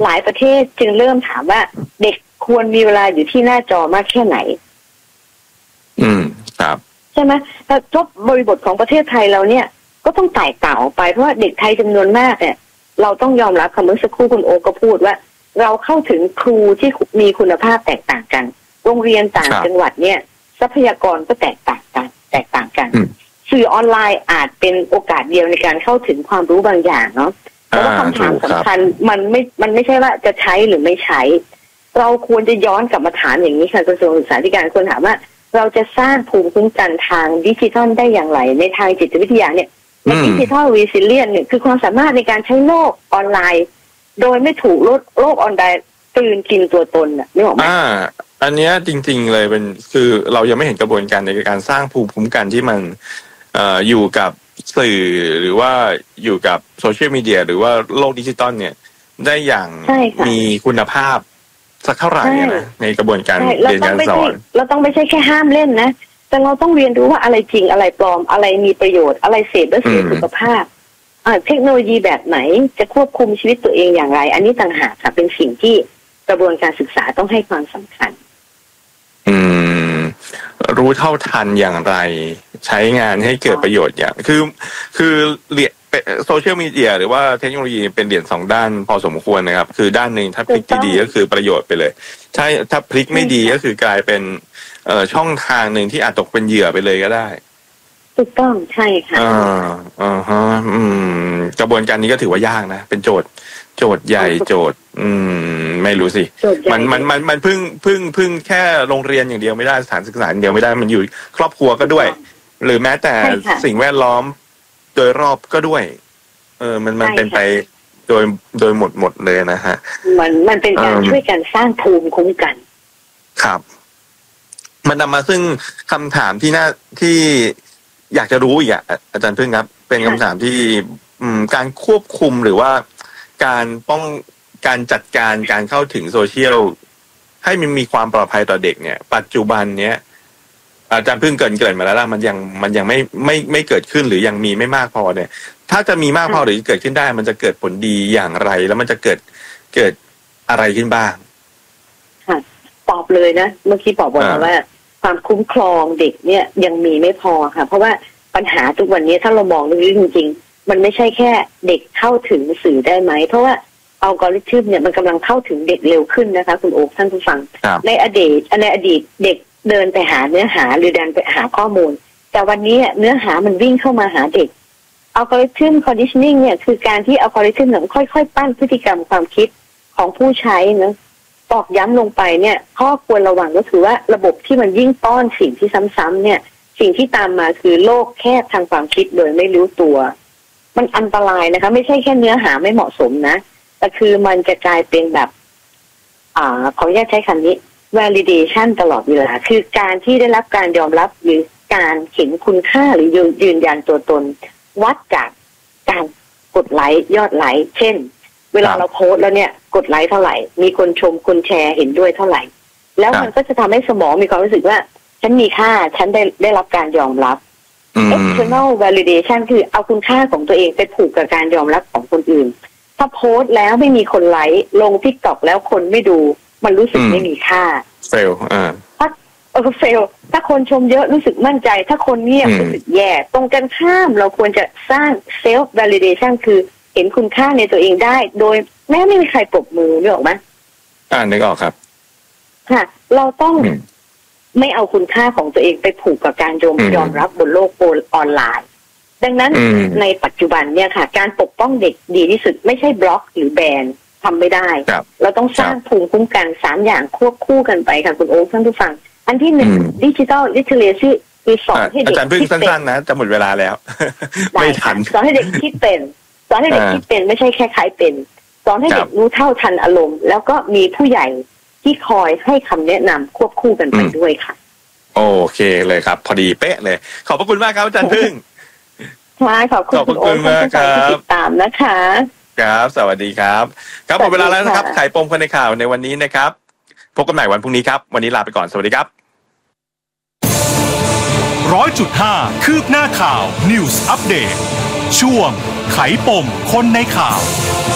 หลายประเทศจึงเริ่มถามว่าเด็กควรมีเวลาอยู่ที่หน้าจอมากแค่ไหนครับใช่ไหมแต่ทบบริบทของประเทศไทยเราเนี่ยก็ต้องแตกต่างออกไปเพราะว่าเด็กไทยจำนวนมากเนี่ยเราต้องยอมรับคำเมื่อสักครู่คุณโอก็พูดว่าเราเข้าถึงครูที่มีคุณภาพแตกต่างกันโรงเรียนต่างจังหวัดเนี่ยทรัพยากรก็แตกต่างกันสื่อออนไลน์อาจเป็นโอกาสเดียวในการเข้าถึงความรู้บางอย่างเนาะแต่ว่าคำถามสำคัญมันไม่ใช่ว่าจะใช้หรือไม่ใช้เราควรจะย้อนกลับมาถามอย่างนี้ค่ะกระทรวงศึกษาธิการควรถามว่าเราจะสร้างภูมิคุ้มกันทางดิจิทัลได้อย่างไรในทางจิตวิทยาเนี่ยดิจิทัลรีซิเลียนเนี่ยคือความสามารถในการใช้โลกออนไลน์โดยไม่ถูกโลกออนไลน์ตื่นกินตัวตนน่ะนึกออกไหมอันนี้จริงๆเลยเป็นคือเรายังไม่เห็นกระบวนการในการสร้างภูมิคุ้มกันที่มันอยู่กับสื่อหรือว่าอยู่กับโซเชียลมีเดียหรือว่าโลกดิจิตอลเนี่ยได้อย่างมีคุณภาพสักเท่าไหร่นะในกระบวนการเรียนการสอนเราต้องไม่ใช่แค่ห้ามเล่นนะแต่เราต้องเรียนรู้ว่าอะไรจริงอะไรปลอมอะไรมีประโยชน์อะไรเสพและเสียสุขภาพเทคโนโลยีแบบไหนจะควบคุมชีวิตตัวเองอย่างไรอันนี้ต่างหากค่ะเป็นสิ่งที่กระบวนการศึกษาต้องให้ความสำคัญรู้เท่าทันอย่างไรใช้งานให้เกิดประโยชน์อย่างคือเรียนโซเชียลมีเดียหรือว่าเทคโนโลยีเป็นเหรียญสองด้านพอสมควรนะครับคือด้านหนึ่งถ้าพลิกที่ดีก็คือประโยชน์ไปเลยใช่ถ้าพลิกไม่ดีก็คือกลายเป็นช่องทางหนึ่งที่อาจตกเป็นเหยื่อไปเลยก็ได้ถูกต้องใช่ค่ะกระบวนการนี้ก็ถือว่ายากนะเป็นโจทย์ใหญ่โจทย์ไม่รู้สิมันเพิ่งแค่โรงเรียนอย่างเดียวไม่ได้สถานศึกษาอย่างเดียวไม่ได้มันอยู่ครอบครัวก็ด้วยหรือแม้แต่สิ่งแวดล้อมโดยรอบก็ด้วยมันเป็นไปโดยหมดเลยนะฮะมันเป็นการช่วยกันสร้างภูมิคุ้มกันครับมันนำมาซึ่งคำถามที่อยากจะรู้อีกอาจารย์พึ่งครับเป็นคำถามที่การควบคุมหรือว่าการจัดการการเข้าถึงโซเชียลให้มันมีความปลอดภัยต่อเด็กเนี่ยปัจจุบันเนี้ยอาจารย์พึ่งเกินมาแล้วล่ะมันยังไม่เกิดขึ้นหรือยังมีไม่มากพอเนี่ยถ้าจะมีมากพอหรือเกิดขึ้นได้มันจะเกิดผลดีอย่างไรแล้วมันจะเกิดอะไรขึ้นบ้างค่ะตอบเลยนะเมื่อกี้บอกว่าความคุ้มครองเด็กเนี่ยยังมีไม่พอค่ะเพราะว่าปัญหาทุกวันนี้ถ้าเรามองลึกๆจริงๆมันไม่ใช่แค่เด็กเข้าถึงสื่อได้ไหมเพราะว่าอัลกอริทึมเนี่ยมันกำลังเข้าถึงเด็กเร็วขึ้นนะคะคุณโอ๊คท่านผู้ฟังในอดีตเด็กเดินไปหาเนื้อหาหรือเดินไปหาข้อมูลแต่วันนี้เนื้อหามันวิ่งเข้ามาหาเด็กอัลกอริทึมคอนดิชันนิ่งเนี่ยคือการที่อัลกอริทึมค่อยๆปั้นพฤติกรรมความคิดของผู้ใช้นะตอกย้ำลงไปเนี่ยข้อควรระวังก็คือว่าระบบที่มันยิ่งป้อนสิ่งที่ซ้ำๆเนี่ยสิ่งที่ตามมาคือโลกแคบทางความคิดโดยไม่รู้ตัวมันอันตรายนะคะไม่ใช่แค่เนื้อหาไม่เหมาะสมนะแต่คือมันจะกลายเป็นแบบขออนุญาตใช้คำนี้ validation ตลอดเวลาคือการที่ได้รับการยอมรับหรือการเห็นคุณค่าหรือยืนยันตัวตนวัดจากการกดไลค์ยอดไลค์เช่นเวลาเราโพสแล้วเนี่ยกดไลค์เท่าไหร่มีคนชมคนแชร์เห็นด้วยเท่าไหร่แล้วมันก็จะทำให้สมองมีความรู้สึกว่าฉันมีค่าฉันได้รับการยอมรับ external validation คือเอาคุณค่าของตัวเองไปผูกกับการยอมรับของคนอื่นถ้าโพสแล้วไม่มีคนไลค์ลง TikTok แล้วคนไม่ดูมันรู้สึกไม่มีค่าเฟลเฟลถ้าคนชมเยอะรู้สึกมั่นใจถ้าคนเงียบรู้สึกแย่ตรงกันข้ามเราควรจะสร้าง self validation คือเห็นคุณค่าในตัวเองได้โดยแม้ไม่มีใครปรบมือนึกออกไหมนึกออกครับค่ะเราต้องไม่เอาคุณค่าของตัวเองไปผูกกับการยอมรับบนโลกออนไลน์ดังนั้นในปัจจุบันเนี่ยค่ะการปกป้องเด็กดีที่สุดไม่ใช่บล็อกหรือแบนทำไม่ได้เราต้องสร้างภูมิคุ้มกัน3อย่างควบคู่กันไปค่ะคุณโอ๊คท่านผู้ฟังอันที่1 Digital Literacy คือสอนให้เด็กอาจารย์เพิ่งสั้นๆนะจะหมดเวลาแล้วไม่ทันสอนให้เด็กคิดเป็นสอนให้เด็กคิดเป็นไม่ใช่แค่ขายเป็นสอนให้เด็กรู้เท่าทันอารมณ์แล้วก็มีผู้ใหญ่ที่คอยให้คำแนะนำควบคู่กันไปด้วยค่ะโอเคเลยครับพอดีเป๊ะเลยขอบพระคุณมากครับอาจารย์พึ่งขอบคุณโอ๊คมากครับติดตามนะคะครับสวัสดีครับครับหมดเวลาแล้วนะครับไขปมคนในข่าวในวันนี้นะครับพบกันใหม่วันพรุ่งนี้ครับวันนี้ลาไปก่อนสวัสดีครับ 100.5 คืบหน้าข่าว News Update ช่วงไขปมคนในข่าว